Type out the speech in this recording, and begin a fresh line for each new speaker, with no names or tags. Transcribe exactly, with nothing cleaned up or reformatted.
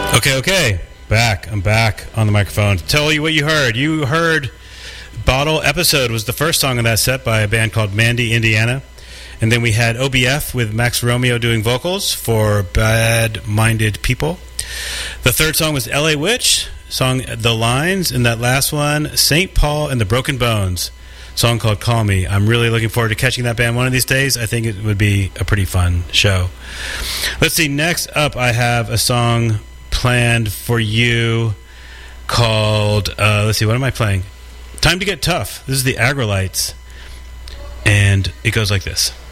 Okay, okay. Back. I'm back on the microphone. Tell you what you heard. You heard Bottle Episode was the first song in that set by a band called Mandy, Indiana. And then we had O B F with Max Romeo doing vocals for Bad Minded People. The third song was L A Witch, song The Lines. And that last one, Saint Paul and the Broken Bones, song called Call Me. I'm really looking forward to catching that band one of these days. I think it would be a pretty fun show. Let's see, next up I have a song planned for you called, uh, let's see, what am I playing? Time to Get Tough. This is the Agrolites, and it goes like this.